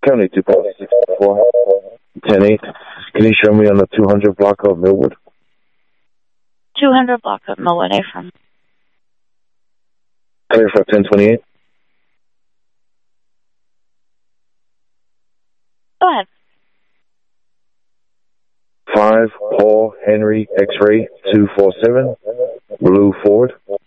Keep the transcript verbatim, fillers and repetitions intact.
County two five six four ten eight. Can you show me on the two hundred block of Millwood? two hundred block of Millwood, A from. Clear for ten twenty-eight. Go ahead. five Paul Henry X-ray two four seven Blue Ford.